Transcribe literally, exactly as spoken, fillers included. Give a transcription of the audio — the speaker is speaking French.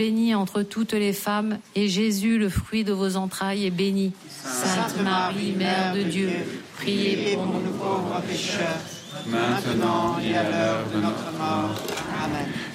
bénie entre toutes les femmes, et Jésus, le fruit de vos entrailles, est béni. Sainte Marie, Mère de Dieu, priez pour nous pauvres pécheurs, maintenant et à l'heure de notre mort. Amen.